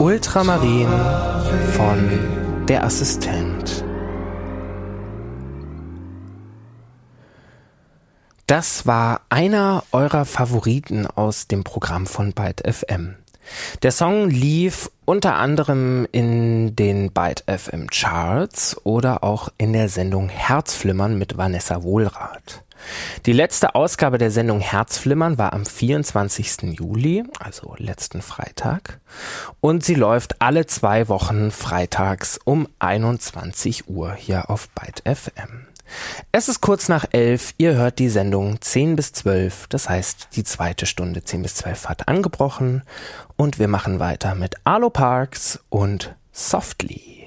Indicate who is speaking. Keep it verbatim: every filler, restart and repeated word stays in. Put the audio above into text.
Speaker 1: Ultramarin von Der Assistent. Das war einer eurer Favoriten aus dem Programm von Byte F M. Der Song lief unter anderem in den Byte F M Charts oder auch in der Sendung Herzflimmern mit Vanessa Wohlrath. Die letzte Ausgabe der Sendung Herzflimmern war am vierundzwanzigsten Juli, also letzten Freitag, und sie läuft alle zwei Wochen freitags um einundzwanzig Uhr hier auf Byte F M. Es ist kurz nach elf, ihr hört die Sendung zehn bis zwölf, das heißt die zweite Stunde zehn bis zwölf hat angebrochen und wir machen weiter mit Arlo Parks und Softly.